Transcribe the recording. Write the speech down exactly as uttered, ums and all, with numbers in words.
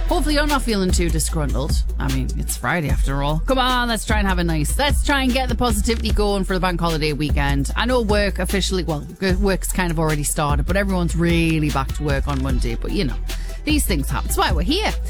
Hopefully you're not feeling too disgruntled. I mean, it's Friday after all. Come on, let's try and have a nice, let's try and get the positivity going for the bank holiday weekend. I know work officially, well, work's kind of already started, but everyone's really back to work on Monday. But you know, these things happen. That's why we're here.